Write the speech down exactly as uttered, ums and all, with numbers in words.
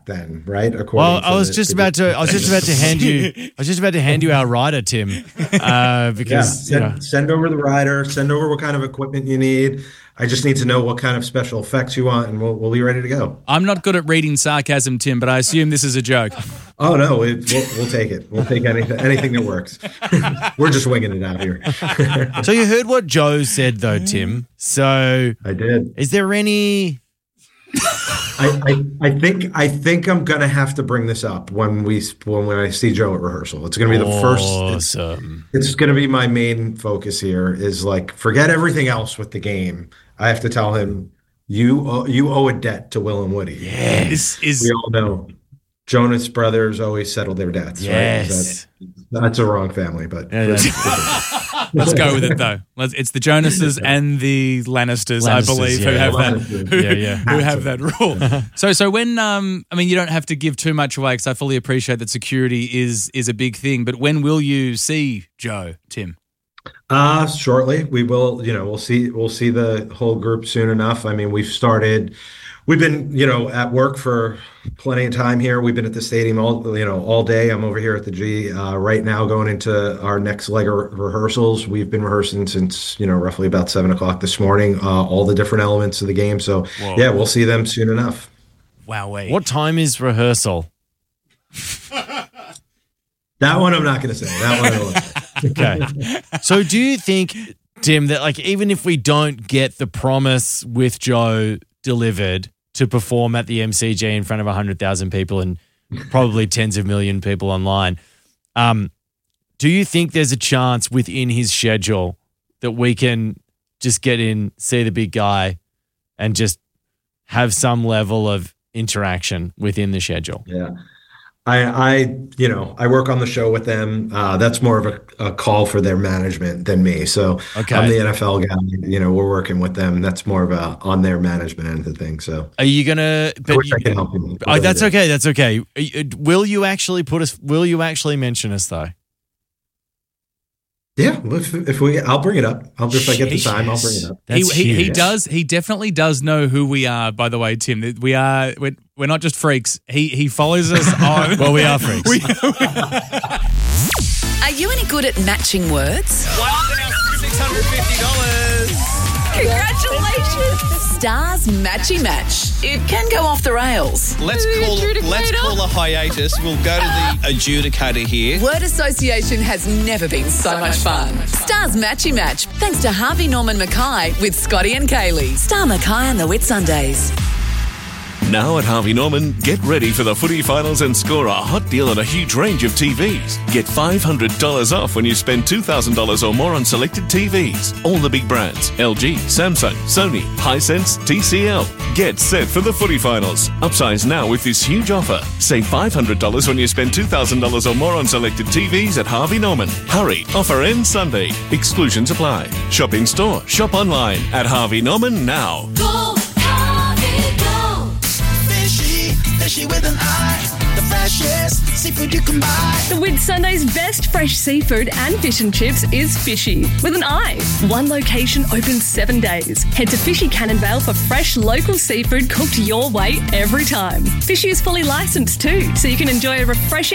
then, right? According Well, to I was the- just the- about to. I was just about to hand you. I was just about to hand you our rider, Tim, uh, Yeah, because send, you know. send over the rider. Send over what kind of equipment you need. I just need to know what kind of special effects you want, and we'll we'll be ready to go. I'm not good at reading sarcasm, Tim, but I assume this is a joke. Oh no, it, we'll we'll take it. We'll take anything anything that works. We're just winging it out here. So you heard what Joe said, though, Tim. So I did. is there any? I, I I think I think I'm gonna have to bring this up when we when when I see Joe at rehearsal. It's gonna be the first. It's, Awesome. it's gonna be my main focus here. Is like forget everything else with the game. I have to tell him you owe, you owe a debt to Will and Woody. Is, is, We all know Jonas Brothers always settle their debts. Yes. Right? Is that, that's a wrong family, but Yeah, that's- let's go with it, though. Let's, it's the Jonases and the Lannisters, I Lannisters, believe, yeah, who have yeah. that who, Yeah, yeah. who have that rule. So, so when um, I mean, you don't have to give too much away because I fully appreciate that security is is a big thing. But when will you see Joe, Tim? Uh, shortly. We will, you know, we'll see we'll see the whole group soon enough. I mean, we've started we've been, you know, at work for plenty of time here. We've been at the stadium all, you know, all day. I'm over here at the G uh, right now going into our next leg of rehearsals. We've been rehearsing since, you know, roughly about seven o'clock this morning, uh, all the different elements of the game. So, Whoa. yeah, we'll see them soon enough. Wow, wait. What time is rehearsal? That one I'm not going to say. That one I won't say. Okay. So do you think, Tim, that like even if we don't get the promise with Joe delivered to perform at the M C G in front of one hundred thousand people and probably tens of million people online, um, do you think there's a chance within his schedule that we can just get in, see the big guy and just have some level of interaction within the schedule? Yeah. I, I, you know, I work on the show with them. Uh, that's more of a, a call for their management than me. So Okay. I'm the N F L guy. You know, we're working with them. That's more of a on their management end of the thing. So Are you gonna? I But wish I you- could help you. Oh, that's okay. That's okay. Uh, uh, Will you actually put us? Will you actually mention us though? Yeah, if, if we, I'll bring it up. I'll if I get the time, I'll bring it up. He, That's he, he huge. does. He definitely does know who we are. By the way, Tim, That we are. We're, we're not just freaks. He he follows us on. Well, we are freaks. We, Are you any good at matching words? six hundred fifty dollars. Congratulations! Stars Matchy Match. It can go off the rails. Let's call let's call a hiatus. We'll go to the adjudicator here. Word association has never been so much fun. Stars Matchy Match, thanks to Harvey Norman Mackay with Scotty and Kaylee. Star Mackay on the Whit Sundays. Now at Harvey Norman, get ready for the footy finals and score a hot deal on a huge range of T Vs. Get five hundred dollars off when you spend two thousand dollars or more on selected T Vs. All the big brands, L G, Samsung, Sony, Hisense, T C L. Get set for the footy finals. Upsize now with this huge offer. Save five hundred dollars when you spend two thousand dollars or more on selected T Vs at Harvey Norman. Hurry, offer ends Sunday. Exclusions apply. Shop in store, shop online at Harvey Norman now. Fishy with an eye, the freshest seafood you can buy. The Whit Sunday's best fresh seafood and fish and chips is Fishy with an eye. One location open seven days. Head to Fishy Cannonvale for fresh local seafood cooked your way every time. Fishy is fully licensed too, so you can enjoy a refreshing